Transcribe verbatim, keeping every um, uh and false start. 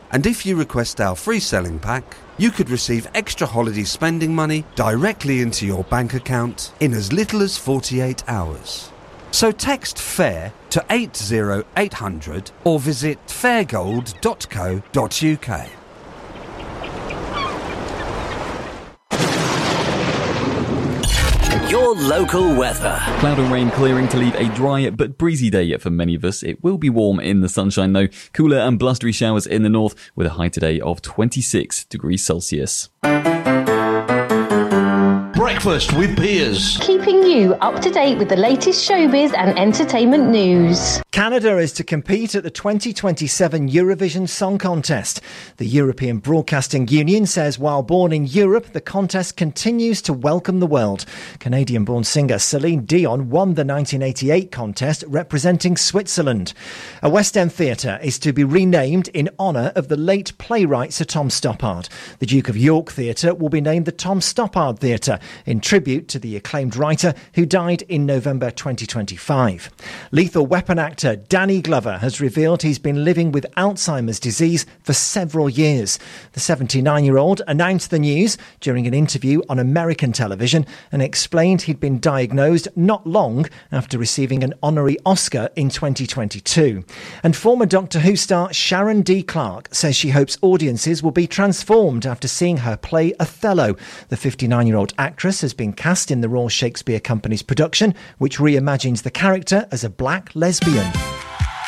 And if you request our free selling pack, you could receive extra holiday spending money directly into your bank account in as little as forty-eight hours. So text FAIR to eight oh eight hundred or visit fairgold dot co dot uk. Your local weather. Cloud and rain clearing to leave a dry but breezy day for many of us. It will be warm in the sunshine though. Cooler and blustery showers in the north with a high today of twenty-six degrees Celsius. Breakfast with Piers. Keeping you up to date with the latest showbiz and entertainment news. Canada is to compete at the twenty twenty-seven Eurovision Song Contest. The European Broadcasting Union says while born in Europe, the contest continues to welcome the world. Canadian-born singer Celine Dion won the nineteen eighty-eight contest representing Switzerland. A West End theatre is to be renamed in honour of the late playwright Sir Tom Stoppard. The Duke of York Theatre will be named the Tom Stoppard Theatre in tribute to the acclaimed writer who died in November twenty twenty-five. Lethal Weapon actor Danny Glover has revealed he's been living with Alzheimer's disease for several years. The seventy-nine-year-old announced the news during an interview on American television and explained he'd been diagnosed not long after receiving an honorary Oscar in twenty twenty-two. And former Doctor Who star Sharon D. Clarke says she hopes audiences will be transformed after seeing her play Othello. The fifty-nine-year-old actress has been cast in the Royal Shakespeare Company's production, which reimagines the character as a black lesbian.